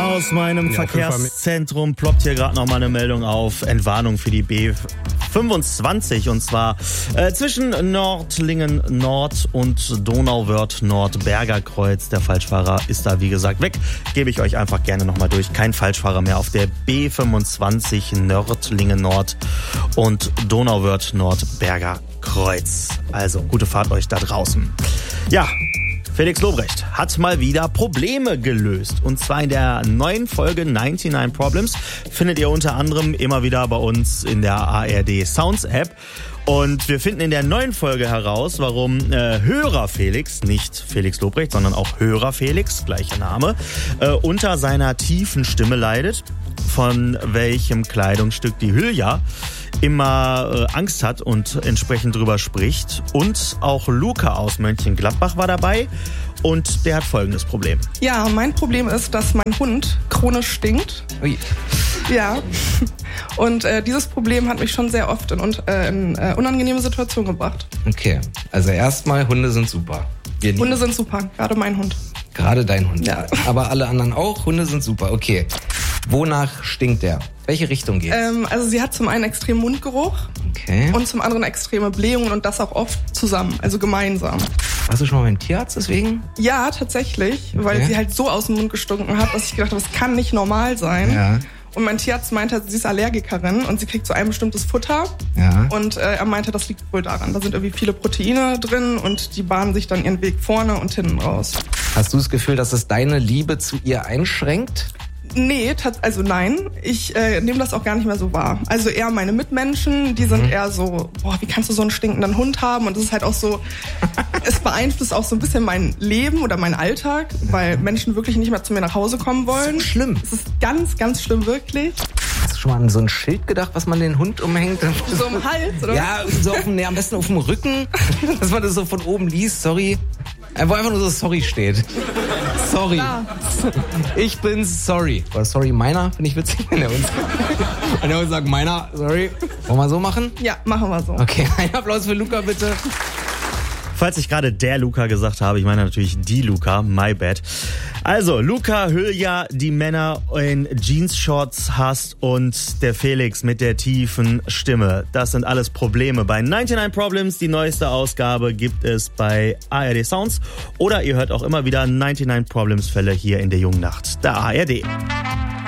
Aus meinem Verkehrszentrum ploppt hier gerade nochmal eine Meldung auf. Entwarnung für die B25 und zwar zwischen Nordlingen Nord und Donauwörth Nord Bergerkreuz. Der Falschfahrer ist da wie gesagt weg. Gebe ich euch einfach gerne nochmal durch. Kein Falschfahrer mehr auf der B25 Nördlingen Nord und Donauwörth Nord Bergerkreuz. Also gute Fahrt euch da draußen. Ja. Felix Lobrecht hat mal wieder Probleme gelöst. Und zwar in der neuen Folge 99 Problems findet ihr unter anderem immer wieder bei uns in der ARD Sounds App. Und wir finden in der neuen Folge heraus, warum Hörer Felix, nicht Felix Lobrecht, sondern auch Hörer Felix, gleicher Name, unter seiner tiefen Stimme leidet, von welchem Kleidungsstück die Hülya immer Angst hat und entsprechend drüber spricht. Und auch Luca aus Mönchengladbach war dabei und der hat folgendes Problem. Ja, mein Problem ist, dass mein Hund chronisch stinkt. Ui. Ja, und dieses Problem hat mich schon sehr oft in unangenehme Situationen gebracht. Okay, also erstmal, Hunde sind super. Hunde sind super, gerade mein Hund. Gerade dein Hund, ja. Aber alle anderen auch, Hunde sind super, okay. Wonach stinkt der? Welche Richtung geht's? Also sie hat zum einen extremen Mundgeruch und zum anderen extreme Blähungen und das auch oft zusammen, also gemeinsam. Warst du schon mal beim Tierarzt deswegen? Ja, tatsächlich, weil sie halt so aus dem Mund gestunken hat, dass ich gedacht habe, das kann nicht normal sein. Ja. Und mein Tierarzt meinte, sie ist Allergikerin und sie kriegt so ein bestimmtes Futter. Ja. Und er meinte, das liegt wohl daran. Da sind irgendwie viele Proteine drin und die bahnen sich dann ihren Weg vorne und hinten raus. Hast du das Gefühl, dass es deine Liebe zu ihr einschränkt? Nee, also nein. Ich nehme das auch gar nicht mehr so wahr. Also eher meine Mitmenschen, die sind eher so, boah, wie kannst du so einen stinkenden Hund haben? Und das ist halt auch so, es beeinflusst auch so ein bisschen mein Leben oder meinen Alltag, weil Menschen wirklich nicht mehr zu mir nach Hause kommen wollen. Das ist schlimm. Es ist ganz, ganz schlimm, wirklich. Hast du schon mal an so ein Schild gedacht, was man den Hund umhängt? So im Hals, oder? Ja, so am besten auf dem Rücken, dass man das so von oben liest, sorry. Wo einfach nur so sorry steht. Sorry. Ja. Ich bin sorry. Oder sorry meiner, finde ich witzig, wenn er uns sagt meiner, sorry. Wollen wir so machen? Ja, machen wir so. Okay, ein Applaus für Luca, bitte. Falls ich gerade der Luca gesagt habe, ich meine natürlich die Luca, my bad. Also, Luca, Hülya, die Männer in Jeans-Shorts hasst und der Felix mit der tiefen Stimme. Das sind alles Probleme bei 99 Problems. Die neueste Ausgabe gibt es bei ARD Sounds oder ihr hört auch immer wieder 99 Problems Fälle hier in der jungen Nacht, der ARD.